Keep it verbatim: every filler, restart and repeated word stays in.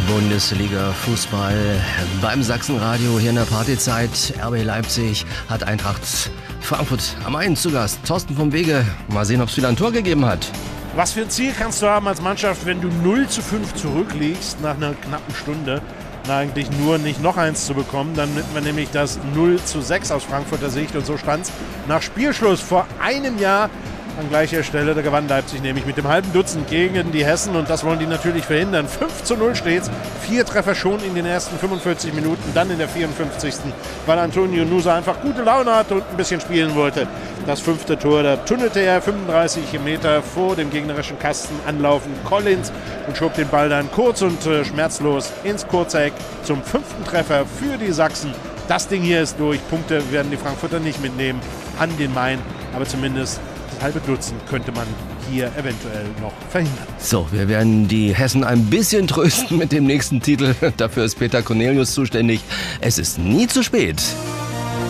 Bundesliga Fußball beim Sachsenradio hier in der Partyzeit. R B Leipzig hat Eintracht Frankfurt am Main zu Gast. Thorsten vom Wege. Mal sehen, ob es wieder ein Tor gegeben hat. Was für ein Ziel kannst du haben als Mannschaft, wenn du null zu fünf zurückliegst nach einer knappen Stunde? Na, eigentlich nur nicht noch eins zu bekommen. Dann nimmt man nämlich das null zu sechs aus Frankfurter Sicht. Und so stand es nach Spielschluss vor einem Jahr an gleicher Stelle. Da gewann Leipzig nämlich mit dem halben Dutzend gegen die Hessen. Und das wollen die natürlich verhindern. fünf zu null steht's. Vier Treffer schon in den ersten fünfundvierzig Minuten. Dann in der vierundfünfzigsten weil Antonio Nusa einfach gute Laune hatte und ein bisschen spielen wollte. Das fünfte Tor, da tunnelte er fünfunddreißig Meter vor dem gegnerischen Kasten anlaufen Collins und schob den Ball dann kurz und äh, schmerzlos ins Kurzeck zum fünften Treffer für die Sachsen. Das Ding hier ist durch. Punkte werden die Frankfurter nicht mitnehmen an den Main, aber zumindest das halbe Dutzend könnte man hier eventuell noch verhindern. So, wir werden die Hessen ein bisschen trösten mit dem nächsten Titel. Dafür ist Peter Cornelius zuständig. Es ist nie zu spät.